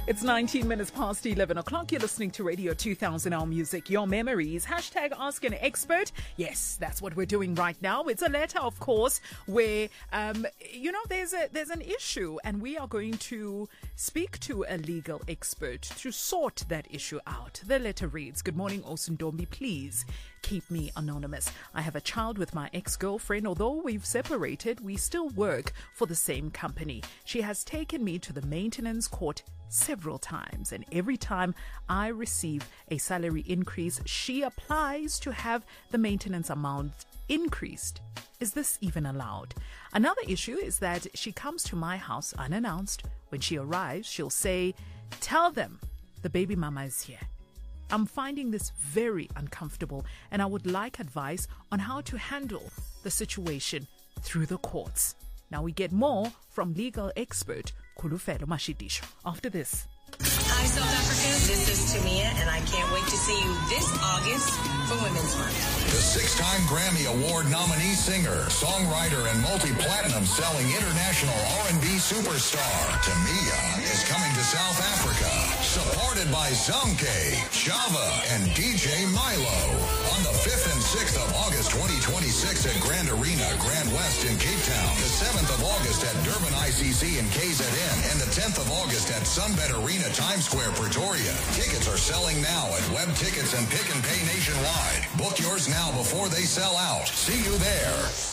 It's 19 minutes past 11 o'clock. You're listening to Radio 2000 Our Music, Your Memories. Hashtag Ask an Expert. Yes, that's what we're doing right now. It's a letter, of course, where, there's an issue, and we are going to speak to a legal expert to sort that issue out. The letter reads, "Good morning, Osundombi. Please keep me anonymous. I have a child with my ex-girlfriend. Although we've separated, we still work for the same company. She has taken me to the maintenance court several times, and every time I receive a salary increase, she applies to have the maintenance amount increased. Is this even allowed? Another issue is that she comes to my house unannounced. When she arrives, she'll say, 'Tell them the baby mama is here.' I'm finding this very uncomfortable, and I would like advice on how to handle the situation through the courts." Now we get more from legal expert Khulufelo Mashidisho after this. Hi, South Africa. This is Tamia, and I can't wait to see you this August for Women's Month. The six-time Grammy Award nominee singer, songwriter, and multi-platinum selling international R&B superstar Tamia is coming to South Africa, supported by Zamke, Java, and DJ Milo on the 5th and 6th of August 2026 at Grand Arena, Grand West in Cape Town, the 7th of August at Durban ICC in KZN, and the 10th of August at Sunbet Arena, Times Square, Pretoria. Tickets are selling now at Web Tickets and Pick and Pay nationwide. Book yours now before they sell out. See you there.